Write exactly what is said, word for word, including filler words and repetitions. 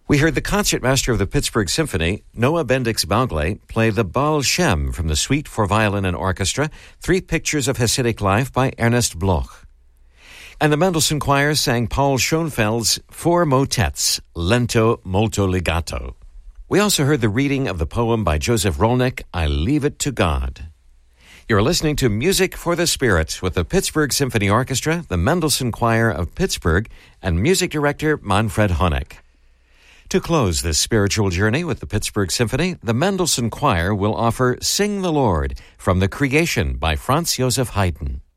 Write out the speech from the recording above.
We heard the concertmaster of the Pittsburgh Symphony, Noah Bendix Baugle, play the Baal Shem from the Suite for Violin and Orchestra, Three Pictures of Hasidic Life by Ernest Bloch. And the Mendelssohn Choir sang Paul Schoenfeld's Four Motets, Lento Molto Legato. We also heard the reading of the poem by Joseph Rolnick, I Leave It to God. You're listening to Music for the Spirit with the Pittsburgh Symphony Orchestra, the Mendelssohn Choir of Pittsburgh, and music director Manfred Honeck. To close this spiritual journey with the Pittsburgh Symphony, the Mendelssohn Choir will offer Sing the Lord from the Creation by Franz Joseph Haydn.